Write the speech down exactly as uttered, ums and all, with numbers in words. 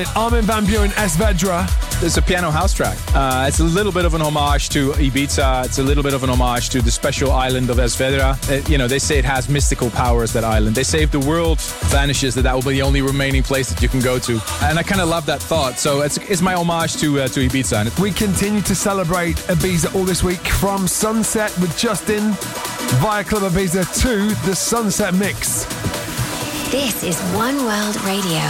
Armin van Buuren, S. Vedra. It's a piano house track. Uh, it's a little bit of an homage to Ibiza. It's a little bit of an homage to the special island of Esvedra. Uh, you know, they say it has mystical powers, that island. They say if the world vanishes, that that will be the only remaining place that you can go to. And I kind of love that thought. So it's, it's my homage to uh, to Ibiza. And we continue to celebrate Ibiza all this week, from Sunset with Justin via Club Ibiza to the Sunset Mix. This is One World Radio.